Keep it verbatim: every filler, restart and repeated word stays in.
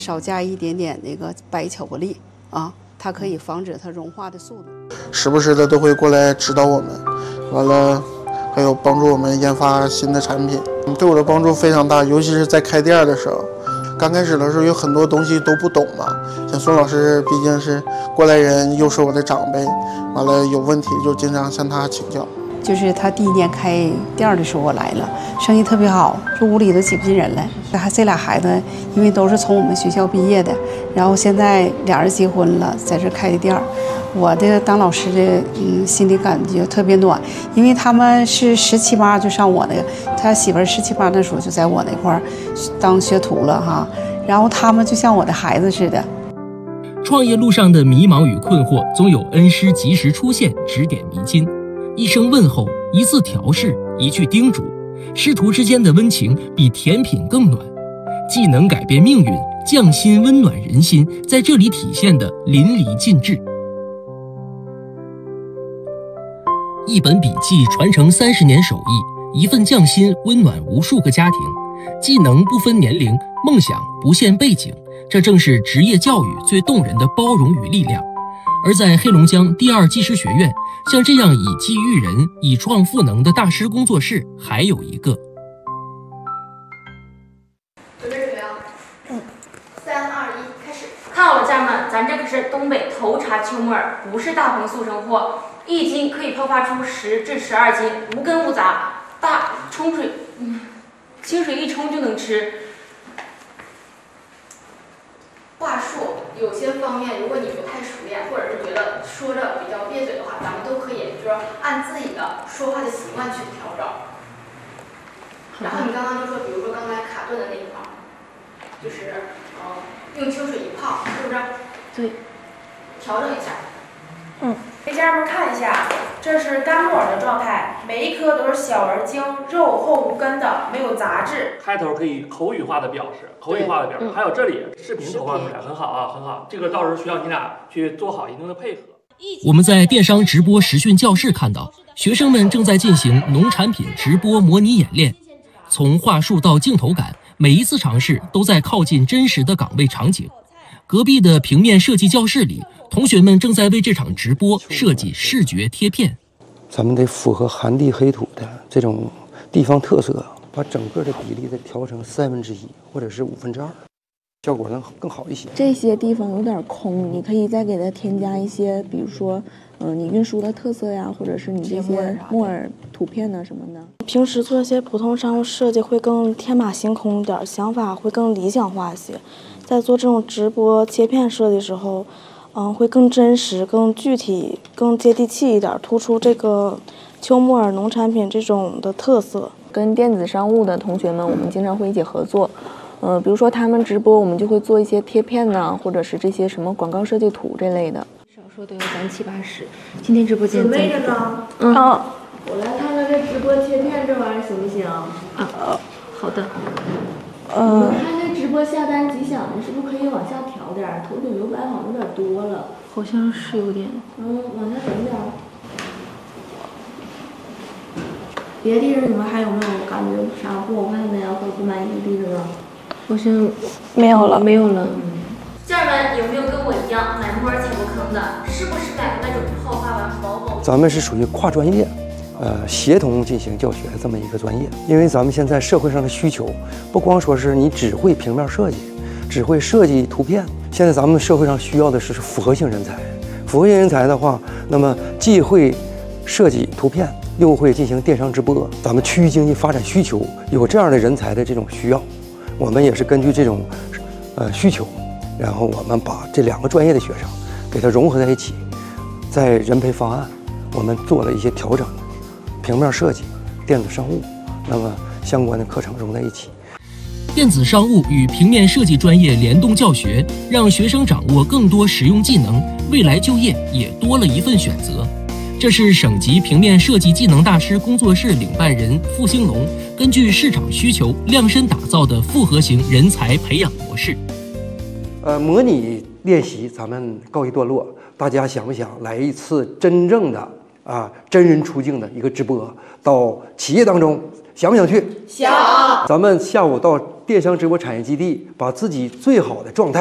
少加一点点那个白巧克力啊，它可以防止它融化的速度。 时不时的都会过来指导我们，完了还有帮助我们研发新的产品，对我的帮助非常大，尤其是在开店的时候。刚开始的时候有很多东西都不懂嘛，像孙老师毕竟是过来人，又是我的长辈，完了有问题就经常向他请教。 就是他第一年开店的时候我来了，生意特别好，这屋里都挤不进人来。还这俩孩子因为都是从我们学校毕业的，然后现在俩人结婚了，在这开的店儿。我的当老师的嗯心里感觉特别暖，因为他们是十七八就上我那个，他媳妇儿十七八的时候就在我那块儿当学徒了哈，然后他们就像我的孩子似的。 创业路上的迷茫与困惑，总有恩师及时出现，指点迷津。一声问候，一次调试，一句叮嘱，师徒之间的温情比甜品更暖。既能改变命运，匠心温暖人心，在这里体现的淋漓尽致。一本笔记传承三十年手艺，一份匠心温暖无数个家庭。技能不分年龄，梦想不限背景，这正是职业教育最动人的包容与力量。而在黑龙江第二技师学院，像这样以技育人、以创赋能的大师工作室还有一个。 准备准备啊！嗯，三二一，开始！看好了，家人们，咱这可是东北头茬秋木耳，不是大棚速成货。一斤可以泡发出十至十二斤，无根无杂，大冲水，嗯，清水一冲就能吃。话术有些方面，如果你不太熟练，或者是觉得说着比较别嘴的话，咱们都可以就是按自己的说话的习惯去调整。然后你刚刚就说，比如说刚才卡顿的那一块，就是呃用清水一泡，是不是？对。调整一下。 嗯，给家人们看一下，这是干木耳的状态，每一颗都是小而精，肉厚无根的，没有杂质。 开头可以口语化的表示，口语化的表示，还有这里视频投放出来，很好啊，很好。这个到时候需要你俩去做好一定的配合。 我们在电商直播实训教室看到，学生们正在进行农产品直播模拟演练，从话术到镜头感，每一次尝试都在靠近真实的岗位场景。隔壁的平面设计教室里，同学们正在为这场直播设计视觉贴片。 咱们得符合寒地黑土的这种地方特色，把整个的比例再调成三分之一或者是五分之二，效果能更好一些。 这些地方有点空，你可以再给它添加一些，比如说，嗯、呃，你运输的特色呀，或者是你这些木耳图片呢什么的。 平时做一些普通商务设计会更天马行空一点，想法会更理想化一些。在做这种直播切片设计的时候，嗯，会更真实、更具体、更接地气一点，突出这个秋木耳农产品这种的特色。 跟电子商务的同学们，我们经常会一起合作。呃，比如说他们直播，我们就会做一些贴片呢，或者是这些什么广告设计图这类的。 少说都有咱七八十。今天直播间准备着呢。 嗯。 哦，我来看看这直播切片这玩意儿行不行？ 啊，好的。 嗯。你看这直播下单吉祥的，是不是可以往下调点儿？头顶留白好像有点多了。 好像是有点。 嗯，往下整点儿。别的地方你们还有没有感觉啥不好看的呀，或者不满意的地方啊？ 好像没有了， 没有了。 家人们有没有跟我一样买木耳踩过坑的？是不是买过那种泡发完薄薄？ 咱们是属于跨专业，呃，协同进行教学这么一个专业。因为咱们现在社会上的需求，不光说是你只会平面设计，只会设计图片，现在咱们社会上需要的是复合型人才。复合型人才的话，那么既会设计图片，又会进行电商直播。咱们区域经济发展需求有这样的人才的这种需要，我们也是根据这种呃需求，然后我们把这两个专业的学生给它融合在一起，在人培方案我们做了一些调整，平面设计、电子商务，那么相关的课程融在一起。 电子商务与平面设计专业联动教学，让学生掌握更多实用技能，未来就业也多了一份选择。这是省级平面设计技能大师工作室领办人付兴龙根据市场需求量身打造的复合型人才培养模式。 呃，模拟练习咱们告一段落，大家想不想来一次真正的啊真人出镜的一个直播到企业当中？想不想去？ 想。 咱们下午到电商直播产业基地，把自己最好的状态